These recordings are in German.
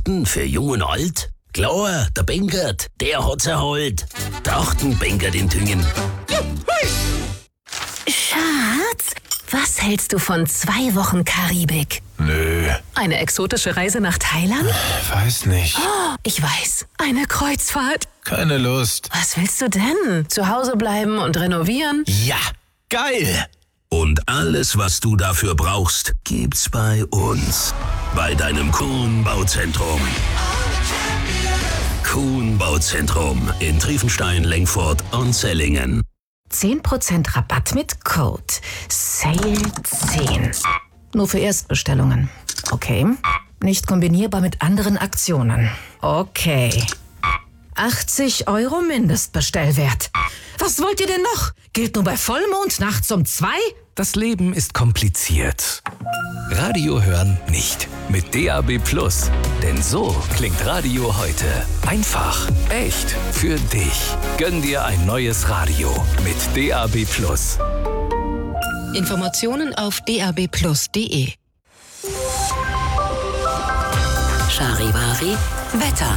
Trachten für Jung und Alt? Klar, der Benkert, der hat's erholt. Trachten Benkert in Tüngen. Schatz, was hältst du von 2 Wochen Karibik? Nö. Eine exotische Reise nach Thailand? Weiß nicht. Oh, ich weiß, eine Kreuzfahrt. Keine Lust. Was willst du denn? Zu Hause bleiben und renovieren? Ja, geil. Und alles, was du dafür brauchst, gibt's bei uns. Bei deinem Kuhn Bauzentrum. Kuhn Bauzentrum in Triefenstein, Lengfurt und Sellingen. 10% Rabatt mit Code SALE10. Nur für Erstbestellungen. Okay. Nicht kombinierbar mit anderen Aktionen. Okay. 80 € Mindestbestellwert. Was wollt ihr denn noch? Gilt nur bei Vollmond nachts um 2? Das Leben ist kompliziert. Radio hören nicht. Mit DAB+. Denn so klingt Radio heute. Einfach, echt, für dich. Gönn dir ein neues Radio mit DAB+. Informationen auf dabplus.de. Charivari Wetter.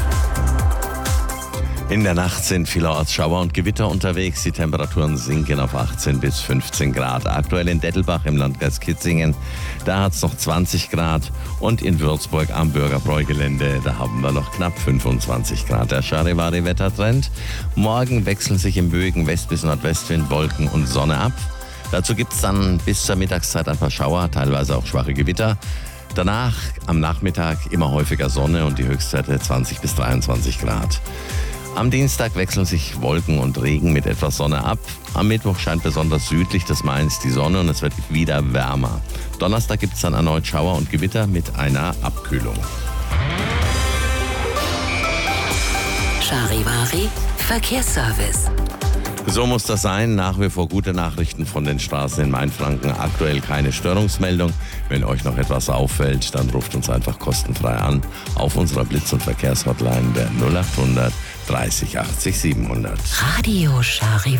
In der Nacht sind vielerorts Schauer und Gewitter unterwegs. Die Temperaturen sinken auf 18 bis 15 Grad. Aktuell in Dettelbach im Landkreis Kitzingen, da hat es noch 20 Grad. Und in Würzburg am Bürgerbräugelände, da haben wir noch knapp 25 Grad. Der Charivari-Wettertrend. Morgen wechseln sich im böigen West- bis Nordwestwind Wolken und Sonne ab. Dazu gibt es dann bis zur Mittagszeit ein paar Schauer, teilweise auch schwache Gewitter. Danach am Nachmittag immer häufiger Sonne und die Höchstwerte 20 bis 23 Grad. Am Dienstag wechseln sich Wolken und Regen mit etwas Sonne ab. Am Mittwoch scheint besonders südlich des Mains die Sonne und es wird wieder wärmer. Donnerstag gibt es dann erneut Schauer und Gewitter mit einer Abkühlung. Charivari Verkehrsservice. So muss das sein. Nach wie vor gute Nachrichten von den Straßen in Mainfranken. Aktuell keine Störungsmeldung. Wenn euch noch etwas auffällt, dann ruft uns einfach kostenfrei an auf unserer Blitz- und Verkehrshotline der 0800 30 80 700. Radio Charivari.